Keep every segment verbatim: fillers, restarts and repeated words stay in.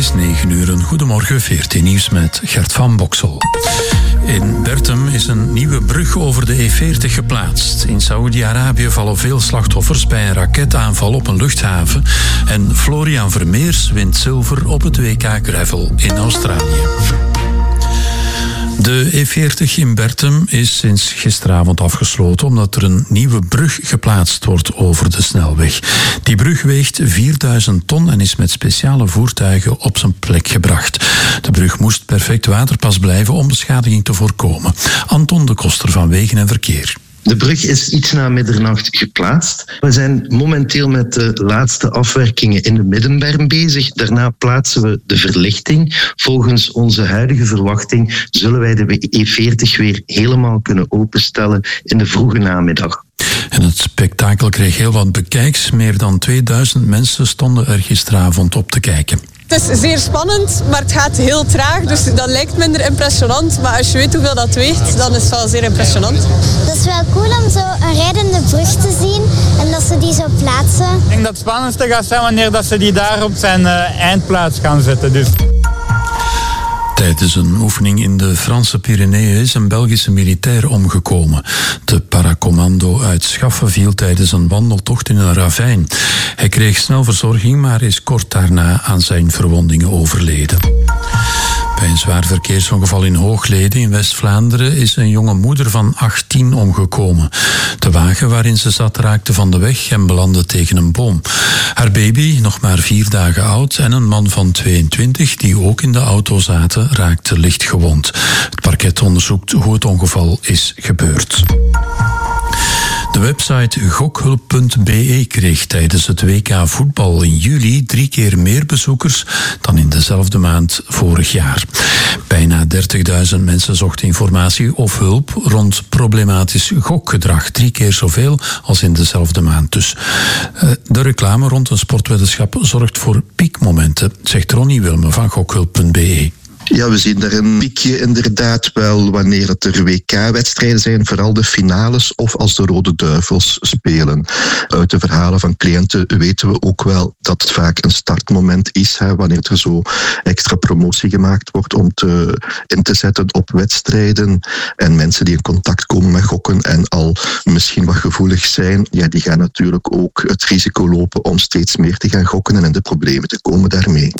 is negen uur. Een goedemorgen, veertien nieuws met Gert van Boksel. In Bertem is een nieuwe brug over de E veertig geplaatst. In Saoedi-Arabië vallen veel slachtoffers bij een raketaanval op een luchthaven. En Florian Vermeers wint zilver op het W K Gravel in Australië. De E veertig in Bertem is sinds gisteravond afgesloten omdat er een nieuwe brug geplaatst wordt over de snelweg. Die brug weegt vierduizend ton en is met speciale voertuigen op zijn plek gebracht. De brug moest perfect waterpas blijven om beschadiging te voorkomen. Anton de Koster van Wegen en Verkeer. De brug is iets na middernacht geplaatst. We zijn momenteel met de laatste afwerkingen in de middenberm bezig. Daarna plaatsen we de verlichting. Volgens onze huidige verwachting zullen wij de E veertig weer helemaal kunnen openstellen in de vroege namiddag. En het spektakel kreeg heel wat bekijks. Meer dan tweeduizend mensen stonden er gisteravond op te kijken. Het is zeer spannend, maar het gaat heel traag, dus dat lijkt minder impressionant. Maar als je weet hoeveel dat weegt, dan is het wel zeer impressionant. Het is wel cool om zo een rijdende brug te zien en dat ze die zo plaatsen. Ik denk dat het spannendste gaat zijn wanneer dat ze die daar op zijn uh, eindplaats gaan zetten. Dus. Tijdens een oefening in de Franse Pyreneeën is een Belgische militair omgekomen. De paracommando uit Schaffen viel tijdens een wandeltocht in een ravijn. Hij kreeg snel verzorging, maar is kort daarna aan zijn verwondingen overleden. Bij een zwaar verkeersongeval in Hooglede in West-Vlaanderen is een jonge moeder van achttien omgekomen. De wagen waarin ze zat raakte van de weg en belandde tegen een boom. Haar baby, nog maar vier dagen oud, en een man van tweeëntwintig die ook in de auto zaten, raakte licht gewond. Het parket onderzoekt hoe het ongeval is gebeurd. De website gokhulp punt b e kreeg tijdens het W K voetbal in juli drie keer meer bezoekers dan in dezelfde maand vorig jaar. Bijna dertigduizend mensen zochten informatie of hulp rond problematisch gokgedrag. Drie keer zoveel als in dezelfde maand dus. De reclame rond een sportweddenschap zorgt voor piekmomenten, zegt Ronnie Wilme van gokhulp punt b e. Ja, we zien daar een piekje inderdaad wel wanneer het er W K-wedstrijden zijn, vooral de finales of als de Rode Duivels spelen. Uit de verhalen van cliënten weten we ook wel dat het vaak een startmoment is, hè, wanneer er zo extra promotie gemaakt wordt om te, in te zetten op wedstrijden. En mensen die in contact komen met gokken en al misschien wat gevoelig zijn, ja, die gaan natuurlijk ook het risico lopen om steeds meer te gaan gokken en in de problemen te komen daarmee.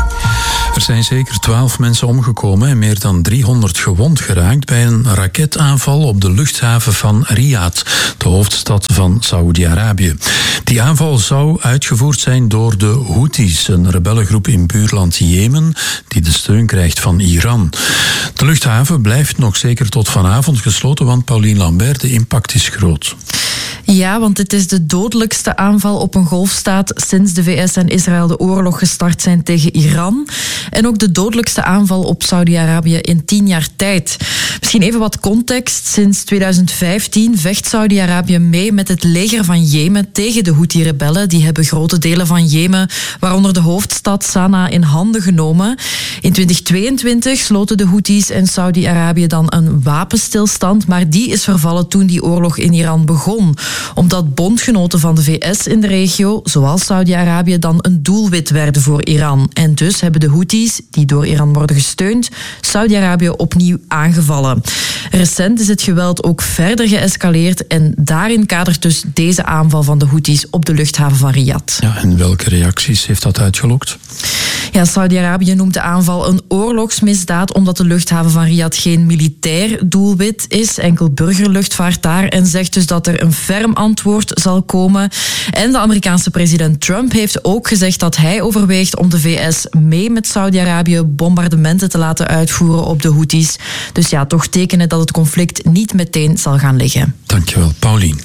Er zijn zeker twaalf mensen omgekomen en meer dan driehonderd gewond geraakt bij een raketaanval op de luchthaven van Riyadh, de hoofdstad van Saoedi-Arabië. Die aanval zou uitgevoerd zijn door de Houthis, een rebellengroep in buurland Jemen, die de steun krijgt van Iran. De luchthaven blijft nog zeker tot vanavond gesloten, want Pauline Lambert, de impact is groot. Ja, want het is de dodelijkste aanval op een golfstaat sinds de V S en Israël de oorlog gestart zijn tegen Iran. En ook de dodelijkste aanval op Saudi-Arabië in tien jaar tijd. Misschien even wat context. Sinds tweeduizend vijftien vecht Saudi-Arabië mee met het leger van Jemen tegen de Houthi-rebellen. Die hebben grote delen van Jemen, waaronder de hoofdstad Sanaa, in handen genomen. In twintig tweeëntwintig sloten de Houthis en Saudi-Arabië dan een wapenstilstand, maar die is vervallen toen die oorlog in Iran begon. Omdat bondgenoten van de V S in de regio, zoals Saudi-Arabië, dan een doelwit werden voor Iran. En dus hebben de Houthis, die door Iran worden gesteund, Saudi-Arabië opnieuw aangevallen. Recent is het geweld ook verder geëscaleerd en daarin kadert dus deze aanval van de Houthis op de luchthaven van Riyadh. Ja, en welke reacties heeft dat uitgelokt? Ja, Saudi-Arabië noemt de aanval een oorlogsmisdaad omdat de luchthaven van Riyadh geen militair doelwit is, enkel burgerluchtvaart daar, en zegt dus dat er een ferm antwoord zal komen. En de Amerikaanse president Trump heeft ook gezegd dat hij overweegt om de V S mee met Saudi-Arabië bombardementen te laten uitvoeren op de Houthis. Dus ja, toch tekenen dat het conflict niet meteen zal gaan liggen. Dankjewel, Paulien.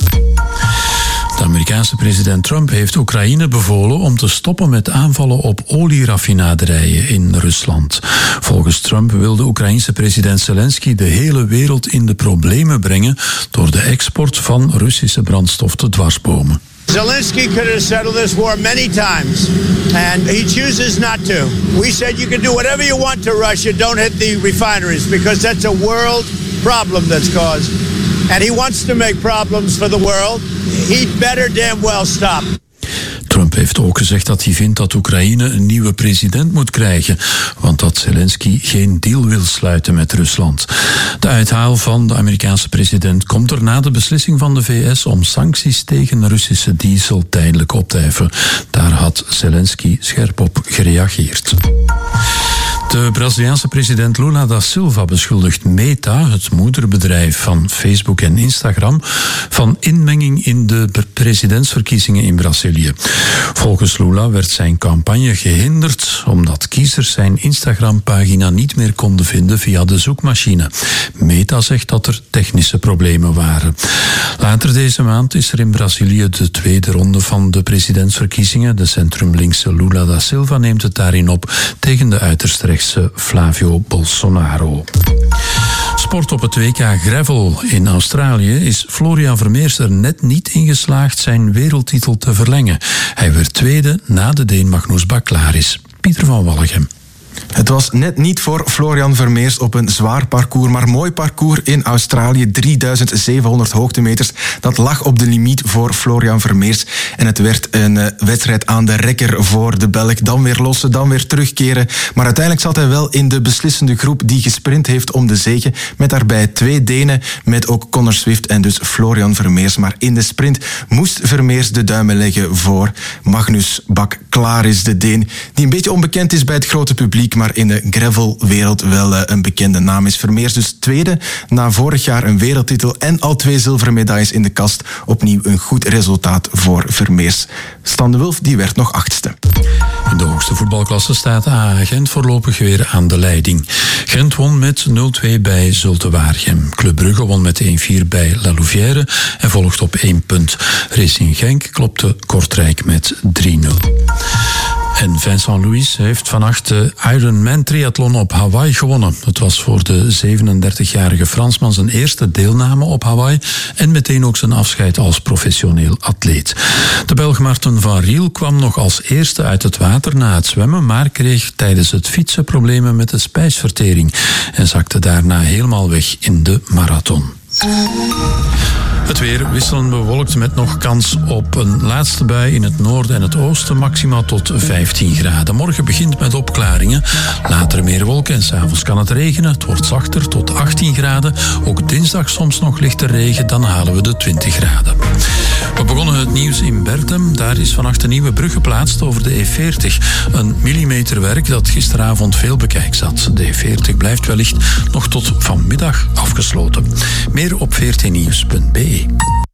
De Amerikaanse president Trump heeft Oekraïne bevolen om te stoppen met aanvallen op olieraffinaderijen in Rusland. Volgens Trump wil de Oekraïense president Zelensky de hele wereld in de problemen brengen door de export van Russische brandstof te dwarsbomen. Zelensky could have settled this war many times, and he chooses not to. We said you can do whatever you want to Russia, don't hit the refineries, because that's a world problem that's caused. And he wants to make problems for the world. He'd better damn well stop. Trump heeft ook gezegd dat hij vindt dat Oekraïne een nieuwe president moet krijgen, want dat Zelensky geen deal wil sluiten met Rusland. De uithaal van de Amerikaanse president komt er na de beslissing van de V S om sancties tegen Russische diesel tijdelijk op te heffen. Daar had Zelensky scherp op gereageerd. De Braziliaanse president Lula da Silva beschuldigt Meta, het moederbedrijf van Facebook en Instagram, van inmenging in de presidentsverkiezingen in Brazilië. Volgens Lula werd zijn campagne gehinderd omdat kiezers zijn Instagram-pagina niet meer konden vinden via de zoekmachine. Meta zegt dat er technische problemen waren. Later deze maand is er in Brazilië de tweede ronde van de presidentsverkiezingen. De centrumlinkse Lula da Silva neemt het daarin op tegen de uiterst rechtse Flavio Bolsonaro. Sport op het W K Gravel in Australië is Florian Vermeers er net niet in geslaagd zijn wereldtitel te verlengen. Hij werd tweede na de Deen Magnus Baklaris. Pieter van Wallegem. Het was net niet voor Florian Vermeers op een zwaar parcours, maar mooi parcours in Australië. drieduizend zevenhonderd hoogtemeters. Dat lag op de limiet voor Florian Vermeers. En het werd een uh, wedstrijd aan de rekker voor de Belg. Dan weer lossen, dan weer terugkeren. Maar uiteindelijk zat hij wel in de beslissende groep die gesprint heeft om de zege. Met daarbij twee Denen, met ook Connor Swift en dus Florian Vermeers. Maar in de sprint moest Vermeers de duimen leggen voor Magnus Baklaris, de Deen. Die een beetje onbekend is bij het grote publiek, maar in de gravelwereld wel uh, een bekende naam is. Vermeers dus tweede, na vorig jaar een wereldtitel en al twee zilveren medailles in de kast. Opnieuw een goed resultaat voor Vermeers. Stan de Wulf, die werd nog achtste. In de hoogste voetbalklasse staat A A Gent voorlopig weer aan de leiding. Gent won met nul twee bij Zulte Waregem. Club Brugge won met één vier bij La Louvière en volgt op één punt. Racing Genk klopte Kortrijk met drie nul. En Vincent Louis heeft vannacht de Ironman triathlon op Hawaii gewonnen. Het was voor de zevenendertigjarige Fransman zijn eerste deelname op Hawaii en meteen ook zijn afscheid als professioneel atleet. De Belg Marten van Riel kwam nog als eerste uit het water na het zwemmen, maar kreeg tijdens het fietsen problemen met de spijsvertering en zakte daarna helemaal weg in de marathon. Het weer wisselend bewolkt met nog kans op een laatste bui in het noorden en het oosten, maximaal tot vijftien graden. Morgen begint met opklaringen, later meer wolken en 's avonds kan het regenen. Het wordt zachter tot achttien graden. Ook dinsdag soms nog lichte regen, dan halen we de twintig graden. We begonnen het nieuws in Bertem. Daar is vannacht een nieuwe brug geplaatst over de E veertig. Een millimeterwerk dat gisteravond veel bekijks had. De E veertig blijft wellicht nog tot vanmiddag afgesloten. Meer op veertien nieuws punt be.